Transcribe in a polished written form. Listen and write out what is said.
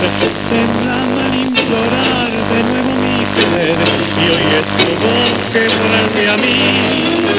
temblando al implorar de nuevo mi querer, y hoy es tu voz que vuelve a mí.